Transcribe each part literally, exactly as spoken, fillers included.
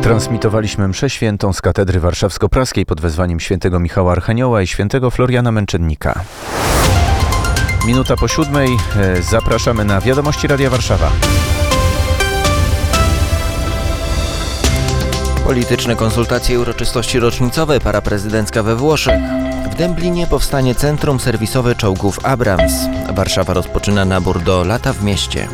Transmitowaliśmy mszę świętą z katedry warszawsko-praskiej pod wezwaniem świętego Michała Archanioła i świętego Floriana Męczennika. Minuta po siódmej. Zapraszamy na Wiadomości Radia Warszawa. Polityczne konsultacje i uroczystości rocznicowe, para prezydencka we Włoszech. W Dęblinie powstanie centrum serwisowe czołgów Abrams. Warszawa rozpoczyna nabór do Lata w mieście.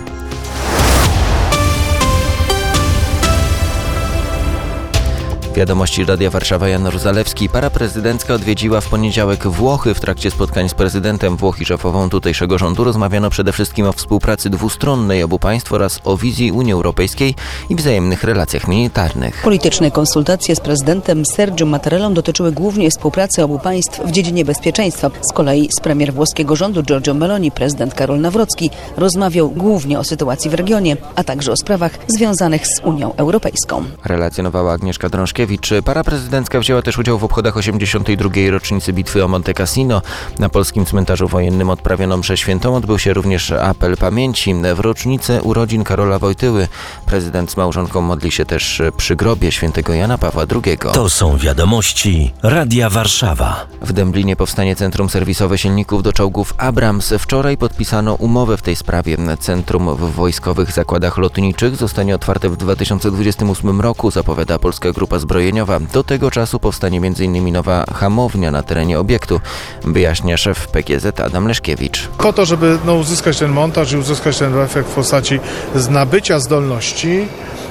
Wiadomości Radia Warszawa, Janusz Zalewski. Para prezydencka odwiedziła w poniedziałek Włochy. W trakcie spotkań z prezydentem Włoch i szefową tutejszego rządu rozmawiano przede wszystkim o współpracy dwustronnej obu państw oraz o wizji Unii Europejskiej i wzajemnych relacjach militarnych. Polityczne konsultacje z prezydentem Sergio Mattarellą dotyczyły głównie współpracy obu państw w dziedzinie bezpieczeństwa. Z kolei z premier włoskiego rządu Giorgio Meloni prezydent Karol Nawrocki rozmawiał głównie o sytuacji w regionie, a także o sprawach związanych z Unią Europejską. Relacjonowała Agnieszka Drążkiewicz. Para prezydencka wzięła też udział w obchodach osiemdziesiątej drugiej rocznicy bitwy o Monte Cassino. Na polskim cmentarzu wojennym odprawiono mszę świętą. Odbył się również apel pamięci. W rocznicę urodzin Karola Wojtyły prezydent z małżonką modli się też przy grobie świętego Jana Pawła drugiego. To są wiadomości Radia Warszawa. W Dęblinie powstanie centrum serwisowe silników do czołgów Abrams. Wczoraj podpisano umowę w tej sprawie. Centrum w Wojskowych Zakładach Lotniczych zostanie otwarte w dwa tysiące dwudziestym ósmym roku, zapowiada Polska Grupa Zbrojeniowa. Do tego czasu powstanie między innymi nowa hamownia na terenie obiektu, wyjaśnia szef P G Z Adam Leszkiewicz. Po to, żeby no, uzyskać ten montaż i uzyskać ten efekt w postaci nabycia zdolności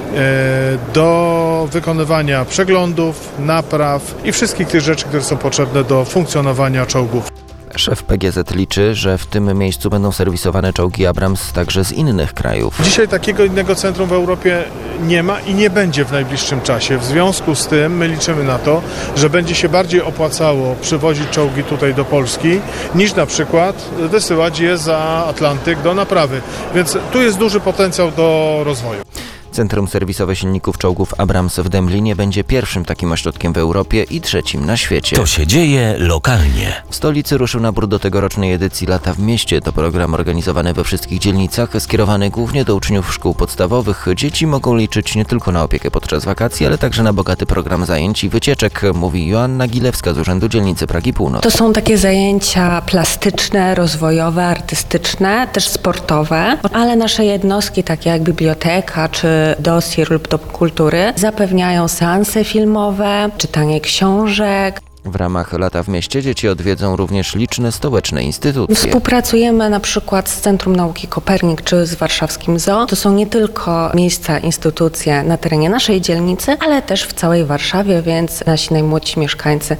do wykonywania przeglądów, napraw i wszystkich tych rzeczy, które są potrzebne do funkcjonowania czołgów. Szef P G Z liczy, że w tym miejscu będą serwisowane czołgi Abrams także z innych krajów. Dzisiaj takiego innego centrum w Europie nie ma i nie będzie w najbliższym czasie. W związku z tym my liczymy na to, że będzie się bardziej opłacało przywozić czołgi tutaj do Polski, niż na przykład wysyłać je za Atlantyk do naprawy. Więc tu jest duży potencjał do rozwoju. Centrum serwisowe silników czołgów Abrams w Dęblinie będzie pierwszym takim ośrodkiem w Europie i trzecim na świecie. To się dzieje lokalnie. W stolicy ruszył nabór do tegorocznej edycji Lata w mieście. To program organizowany we wszystkich dzielnicach, skierowany głównie do uczniów szkół podstawowych. Dzieci mogą liczyć nie tylko na opiekę podczas wakacji, ale także na bogaty program zajęć i wycieczek, mówi Joanna Gilewska z Urzędu Dzielnicy Pragi Północ. To są takie zajęcia plastyczne, rozwojowe, artystyczne, też sportowe, ale nasze jednostki, takie jak biblioteka czy dossier lub dom kultury, zapewniają seanse filmowe, czytanie książek. W ramach Lata w mieście dzieci odwiedzą również liczne stołeczne instytucje. Współpracujemy na przykład z Centrum Nauki Kopernik czy z warszawskim Zoo. To są nie tylko miejsca, instytucje na terenie naszej dzielnicy, ale też w całej Warszawie, więc nasi najmłodsi mieszkańcy